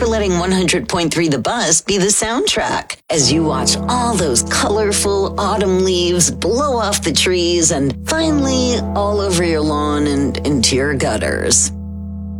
for letting 100.3 The Buzz be the soundtrack as you watch all those colorful autumn leaves blow off the trees and finally all over your lawn and into your gutters.